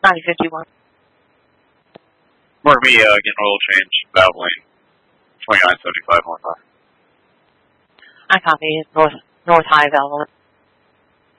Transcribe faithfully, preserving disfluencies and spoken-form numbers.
ninety fifty-one. Mark me, uh, getting oil change, valve lane, twenty-nine seventy-five on five. I copy. North, North High Valve.